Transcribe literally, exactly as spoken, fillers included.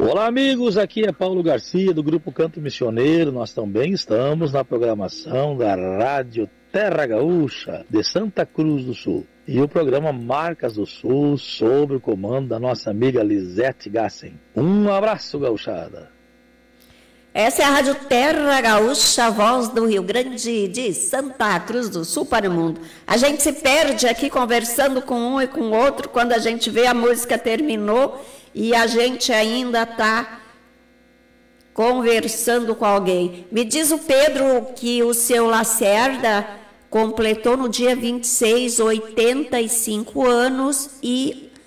Olá, amigos, aqui é Paulo Garcia, do Grupo Canto Missioneiro. Nós também estamos na programação da Rádio Terra Gaúcha, de Santa Cruz do Sul. E o programa Marcas do Sul, sob o comando da nossa amiga Lisete Gassen. Um abraço, gauchada! Essa é a Rádio Terra Gaúcha, voz do Rio Grande de Santa Cruz do Sul para o mundo. A gente se perde aqui conversando com um e com o outro, quando a gente vê a música terminou e a gente ainda está conversando com alguém. Me diz o Pedro que o seu Lacerda completou no dia vinte e seis, oitenta e cinco anos, e